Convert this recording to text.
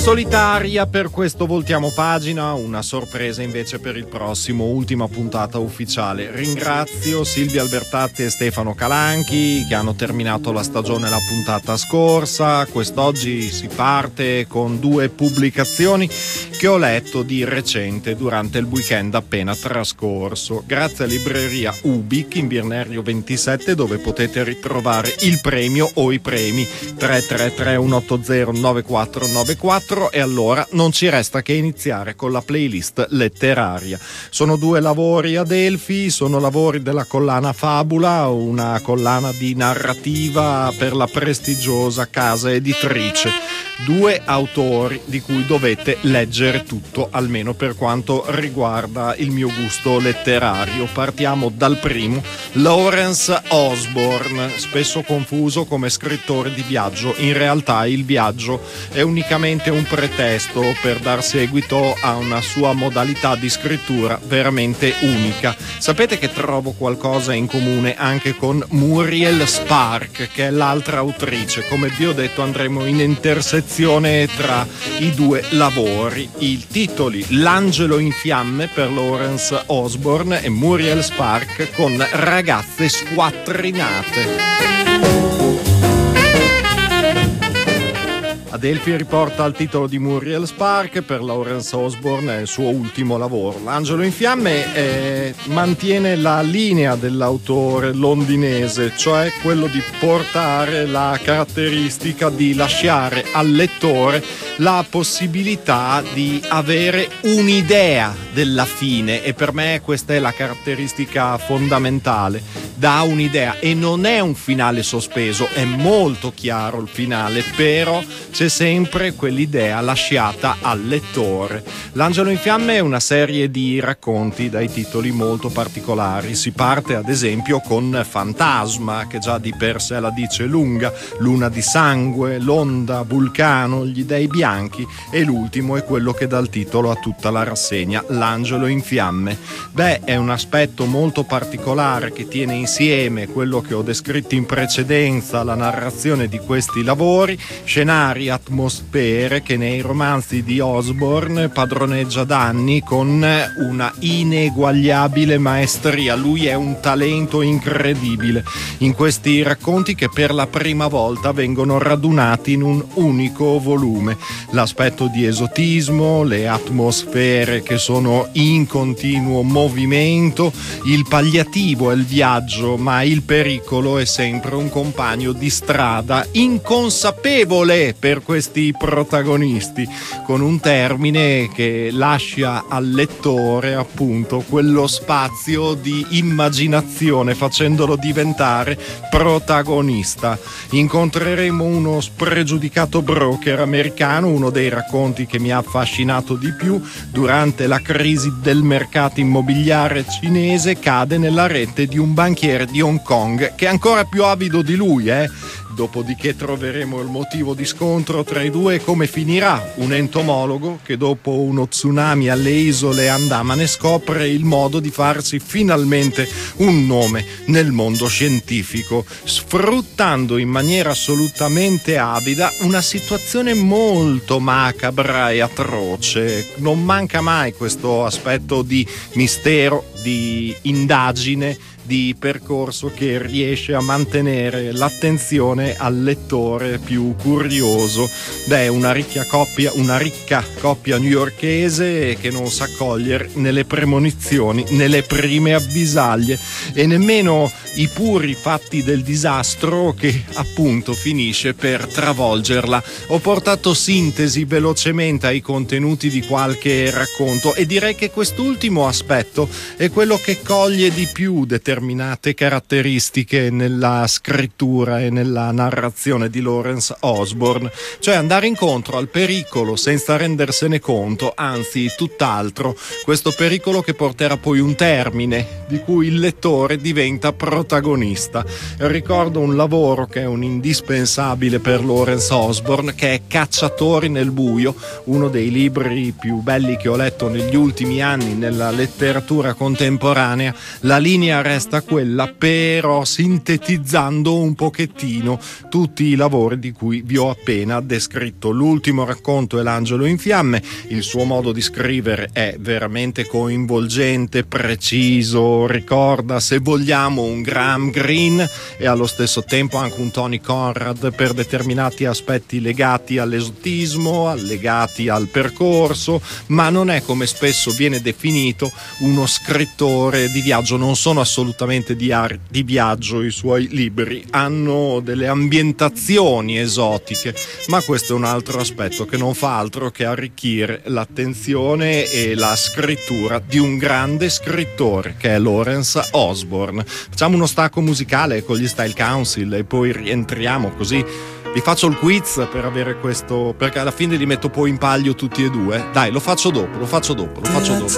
solitaria per questo voltiamo pagina, una sorpresa invece per il prossimo, ultima puntata ufficiale. Ringrazio Silvia Albertazzi e Stefano Calanchi che hanno terminato la stagione la puntata scorsa. Quest'oggi si parte con 2 pubblicazioni che ho letto di recente durante il weekend appena trascorso, grazie a libreria Ubic in Birnerio 27, dove potete ritrovare il premio o i premi. 333 180 9494. E allora non ci resta che iniziare con la playlist letteraria. Sono 2 lavori Adelphi, sono lavori della collana Fabula, una collana di narrativa per la prestigiosa casa editrice. 2 autori di cui dovete leggere tutto, almeno per quanto riguarda il mio gusto letterario. Partiamo dal primo, Lawrence Osborne, spesso confuso come scrittore di viaggio. In realtà il viaggio è unicamente un pretesto per dar seguito a una sua modalità di scrittura veramente unica. Sapete che trovo qualcosa in comune anche con Muriel Spark, che è l'altra autrice. Come vi ho detto, andremo in intersezione tra i 2 lavori. I titoli: L'angelo in fiamme per Lawrence Osborne e Muriel Spark con ragazze squattrinate. Adelphi riporta il titolo di Muriel Spark, per Lawrence Osborne è il suo ultimo lavoro. L'angelo in fiamme mantiene la linea dell'autore londinese, cioè quello di portare la caratteristica di lasciare al lettore la possibilità di avere un'idea della fine, e per me questa è la caratteristica fondamentale. Dà un'idea e non è un finale sospeso, è molto chiaro il finale, però c'è sempre quell'idea lasciata al lettore. L'angelo in fiamme è una serie di racconti dai titoli molto particolari. Si parte ad esempio con Fantasma, che già di per sé la dice lunga, Luna di sangue, l'onda, Vulcano, gli dei bianchi, e l'ultimo è quello che dà il titolo a tutta la rassegna, L'angelo in fiamme. È un aspetto molto particolare che tiene insieme quello che ho descritto in precedenza, la narrazione di questi lavori, scenari, atmosfere che nei romanzi di Osborne padroneggia da anni con una ineguagliabile maestria. Lui è un talento incredibile in questi racconti che per la prima volta vengono radunati in un unico volume. L'aspetto di esotismo, le atmosfere che sono in continuo movimento, il palliativo è il viaggio, ma il pericolo è sempre un compagno di strada inconsapevole per questi protagonisti, con un termine che lascia al lettore appunto quello spazio di immaginazione, facendolo diventare protagonista. Incontreremo uno spregiudicato broker americano, uno dei racconti che mi ha affascinato di più. Durante la crisi del mercato immobiliare cinese cade nella rete di un banchiere di Hong Kong che è ancora più avido di lui, Dopodiché troveremo il motivo di scontro tra i 2 e come finirà. Un entomologo che dopo uno tsunami alle isole Andamane scopre il modo di farsi finalmente un nome nel mondo scientifico, sfruttando in maniera assolutamente avida una situazione molto macabra e atroce. Non manca mai questo aspetto di mistero, di indagine, di percorso che riesce a mantenere l'attenzione al lettore più curioso. Una ricca coppia newyorkese che non sa cogliere né le premonizioni né le prime avvisaglie e nemmeno i puri fatti del disastro che appunto finisce per travolgerla. Ho portato sintesi velocemente ai contenuti di qualche racconto e direi che quest'ultimo aspetto è quello che coglie di più determinate caratteristiche nella scrittura e nella narrazione di Lawrence Osborne, cioè andare incontro al pericolo senza rendersene conto, anzi tutt'altro, questo pericolo che porterà poi un termine di cui il lettore diventa protagonista. Ricordo un lavoro che è un indispensabile per Lawrence Osborne, che è Cacciatori nel buio, uno dei libri più belli che ho letto negli ultimi anni nella letteratura contemporanea. La linea resta questa, quella, però sintetizzando un pochettino tutti i lavori di cui vi ho appena descritto. L'ultimo racconto è L'angelo in fiamme. Il suo modo di scrivere è veramente coinvolgente, preciso, ricorda, se vogliamo, un Graham Greene e allo stesso tempo anche un Tony Conrad per determinati aspetti legati all'esotismo, legati al percorso, ma non è, come spesso viene definito, uno scrittore di viaggio. Non sono assolutamente di viaggio i suoi libri, hanno delle ambientazioni esotiche, ma questo è un altro aspetto che non fa altro che arricchire l'attenzione e la scrittura di un grande scrittore che è Lawrence Osborne. Facciamo uno stacco musicale con gli Style Council e poi rientriamo, così vi faccio il quiz per avere questo, perché alla fine li metto poi in palio tutti e due. Dai, lo faccio dopo.